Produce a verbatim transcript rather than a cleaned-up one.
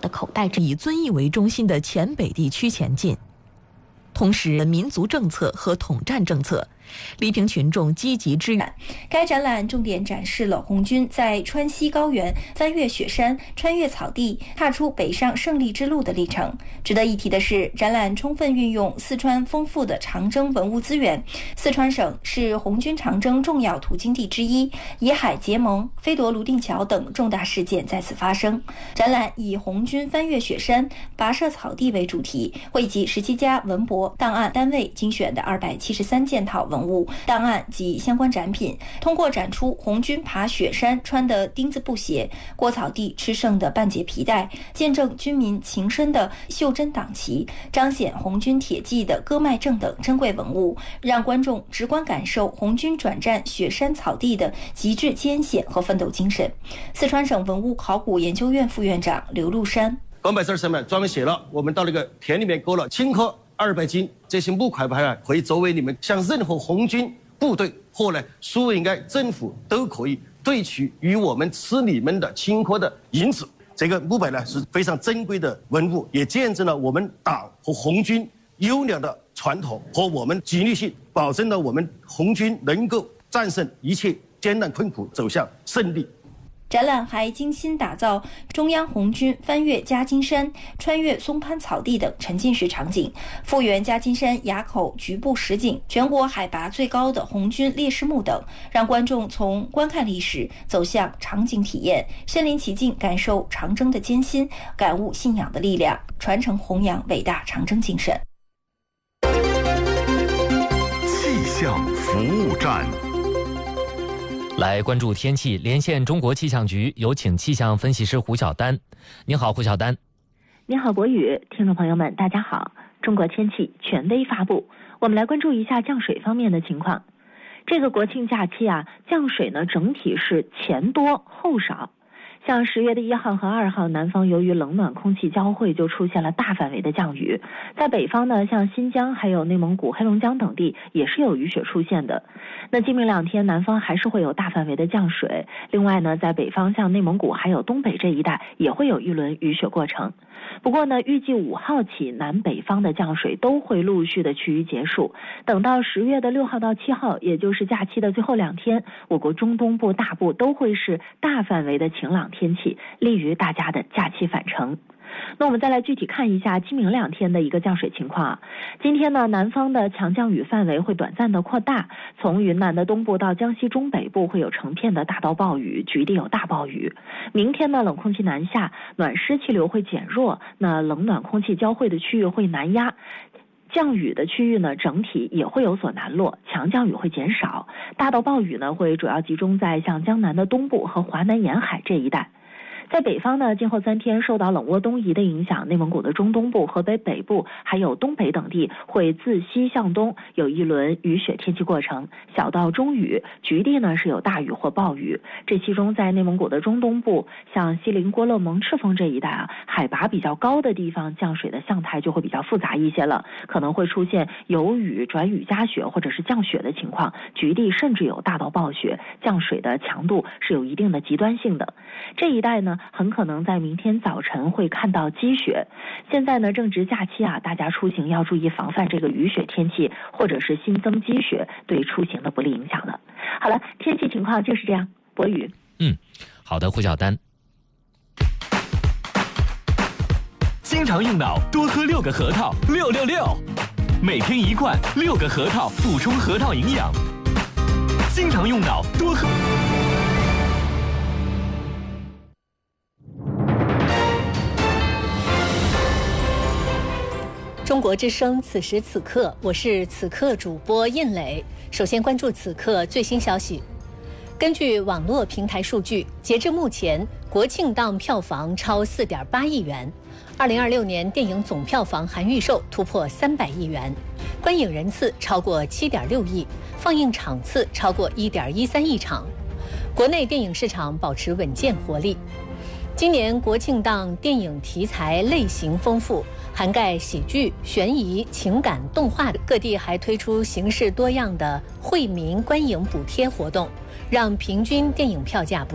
的口袋，以遵义为中心的黔北地区前进。同时，民族政策和统战政策，黎平群众积极支援。 该展览重点展示了红军在川西高原翻越雪山、穿越草地、踏出北上胜利之路的历程。值得一提的是，展览充分运用四川丰富的长征文物资源。四川省是红军长征重要途经地之一，野海结盟、飞夺泸定桥等重大事件在此发生。展览以红军翻越雪山、跋涉草地为主题，汇集十七家文博档案单位精选的二百七十三件套文物、档案及相关展品，通过展出红军爬雪山穿的钉子布鞋、过草地吃剩的半截皮带，见证军民情深的袖珍党旗，彰显红军铁骑的戈麦正等珍贵文物，让观众直观感受红军转战雪山草地的极致艰险和奋斗精神。四川省文物考古研究院副院长刘禄山： 钢板字上面专门写了，我们到那个田里面勾了青稞二百斤，这些木块牌啊，可以作为你们向任何红军部队或呢苏维埃政府都可以兑取与我们吃你们的青稞的银子。这个木牌呢是非常珍贵的文物，也见证了我们党和红军优良的传统和我们纪律性，保证了我们红军能够战胜一切艰难困苦，走向胜利。 展览还精心打造中央红军翻越夹金山、穿越松潘草地等沉浸式场景，复原夹金山垭口局部实景、全国海拔最高的红军烈士墓等，让观众从观看历史走向场景体验，身临其境感受长征的艰辛，感悟信仰的力量，传承弘扬伟大长征精神。 气象服务站。 来关注天气，连线中国气象局，有请气象分析师胡晓丹。你好，胡晓丹。 你好，博宇，听众朋友们，大家好。中国天气权威发布，我们来关注一下降水方面的情况。这个国庆假期啊，降水呢整体是前多后少。像十月的一号和二号，南方由于冷暖空气交汇，就出现了大范围的降雨。在北方呢，像新疆还有内蒙古、黑龙江等地也是有雨雪出现的。那今明两天，南方还是会有大范围的降水。另外呢，在北方像内蒙古还有东北这一带，也会有一轮雨雪过程。不过呢，预计五号起，南北方的降水都会陆续的趋于结束。等到十月的六号到七号，也就是假期的最后两天，我国中东部大部都会是大范围的晴朗天气，利于大家的假期返程。那我们再来具体看一下今明两天的一个降水情况啊。今天呢，南方的强降雨范围会短暂的扩大，从云南的东部到江西中北部会有成片的大到暴雨，局地有大暴雨。明天呢，冷空气南下，暖湿气流会减弱，那冷暖空气交汇的区域会南压。降雨的区域呢，整体也会有所南落，强降雨会减少，大到暴雨呢会主要集中在像江南的东部和华南沿海这一带。在北方呢，今后三天受到冷涡东移的影响，内蒙古的中东部、河北北部还有东北等地会自西向东有一轮雨雪天气过程，小到中雨，局地呢是有大雨或暴雨。这其中在内蒙古的中东部，像锡林郭勒盟赤峰这一带啊，海拔比较高的地方，降水的象态就会比较复杂一些了，可能会出现有雨转雨夹雪或者是降雪的情况，局地甚至有大到暴雪，降水的强度是有一定的极端性的。这一带呢，很可能在明天早晨会看到积雪。现在呢，正值假期啊，大家出行要注意防范这个雨雪天气或者是新增积雪对出行的不利影响了。好了，天气情况就是这样。博宇， 嗯，好的，胡晓丹。 经常用脑，多喝六个核桃，六六六，每天一罐，六个核桃，补充核桃营养。经常用脑，多喝。 中国之声，此时此刻，我是此刻主播印磊。首先关注此刻最新消息。根据网络平台数据，截至目前，国庆档票房超四点八亿元。二零二六年电影总票房含预售突破三百亿元，观影人次超过七点六亿，放映场次超过一点一三亿场。国内电影市场保持稳健活力。今年国庆档电影题材类型丰富，涵盖喜剧、悬疑、情感、动画，各地还推出形式多样的惠民观影补贴活动，让平均电影票价不